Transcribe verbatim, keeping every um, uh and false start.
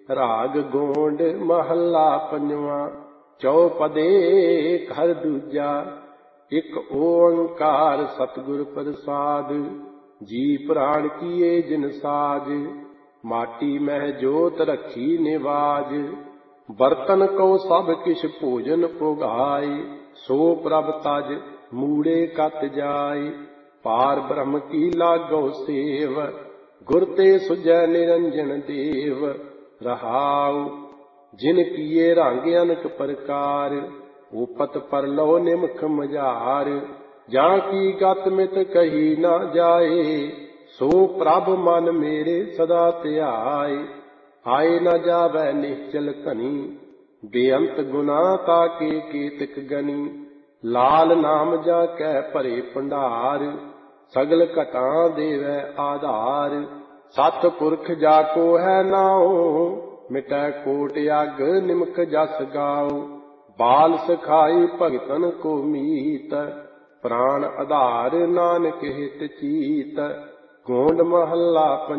ਰਾਗ ਗੋਂਡ ਮਹੱਲਾ ਪੰਜਵਾਂ। ਚੌਪਦੇ ਘਰ ਦੂਜਾ। ਇੱਕ ਓੰਕਾਰ ਸਤਿਗੁਰ ਪ੍ਰਸਾਦ। ਜੀ ਪ੍ਰਾਣ ਕੀਏ ਜਿਨ ਸਾਜ। ਮਾਟੀ ਮਹਿ ਜੋਤ ਰੱਖੀ ਨਿਵਾਜ। ਬਰਤਨ ਕਉ ਸਭ ਕਿਛ ਭੋਜਨ ਭੁਗਾਏ। ਸੋ ਪ੍ਰਭ ਤਜ ਮੂੜੇ ਕਤ ਜਾਏ। ਪਾਰ ਬ੍ਰਹਮ ਕੀ ਲਾਗੋ ਸੇਵ। ਗੁਰ ਤੇ ਸੁਝੈ ਨਿਰੰਜਨ ਦੇਵ। ਰਹਾਉ ਜਿਨ ਕੀਏ ਰੰਗ ਅਨਕ ਪ੍ਰਕਾਰ। ਉਪਤ ਪਰਲੋ ਨਿਮਖ ਮਝਾਰ। ਜਾਂ ਕੀ ਗਤ ਮਿਤ ਕਹੀ ਨਾ ਜਾਏ। ਸੋ ਪ੍ਰਭ ਮਨ ਮੇਰੇ ਸਦਾ ਧਿਆਏ। ਆਏ ਨ ਜਾਵੈ ਨਿਸ਼ਚਲ ਘਣੀ। ਬੇਅੰਤ ਗੁਨਾ ਤਾਕੇ ਕੇਤਕ ਗਨੀ। ਲਾਲ ਨਾਮ ਜਾ ਕੈ ਭਰੇ ਭੰਡਾਰ। ਸਗਲ ਘਟਾਂ ਦੇਵੈ ਆਧਾਰ। ਸਤ ਪੁਰਖ ਜਾ ਕੋ ਹੈ ਨਾਉ। ਮਿਟੈ ਕੋਟ ਅਗ ਨਿਮਖ ਜਸ ਗਾਉ। ਬਾਲ ਸਖਾਈ ਭਗਤਨ ਕੋ ਮੀਤ। ਪ੍ਰਾਣ ਆਧਾਰ ਨਾਨਕ ਹਿਤ ਚੀਤ। ਗੋਂਡ ਮਹੱਲਾ